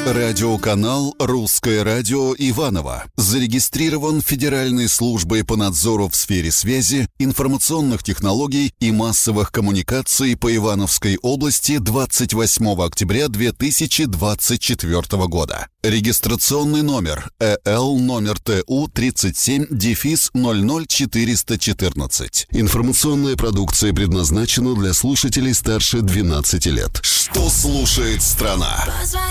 Радиоканал «Русское радио» Иваново зарегистрирован Федеральной службой по надзору в сфере связи, информационных технологий и массовых коммуникаций по Ивановской области 28 октября 2024 года. Регистрационный номер ЭЛ номер ТУ 37-00414. Информационная продукция предназначена для слушателей старше 12 лет. Что слушает страна?